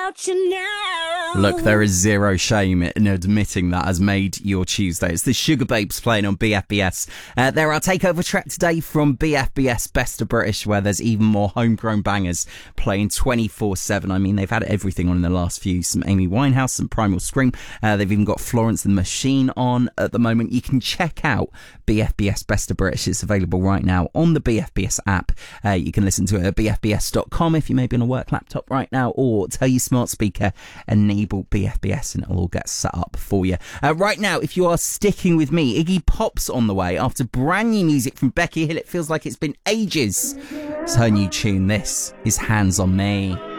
without you now. Look, there is zero shame in admitting that has made your Tuesday. It's the Sugar Babes playing on BFBS. They're our takeover track today from BFBS Best of British, where there's even more homegrown bangers playing 24/7. I mean, they've had everything on in the last few. Some Amy Winehouse, some Primal Scream. They've even got Florence and the Machine on at the moment. You can check out BFBS Best of British. It's available right now on the BFBS app. You can listen to it at bfbs.com if you may be on a work laptop right now, or tell your smart speaker, enable BFBS, and it'll all get set up for you. Right now, if you are sticking with me, Iggy Pop's on the way after brand new music from Becky Hill. It feels like it's been ages. It's her new tune. This is Hands on Me.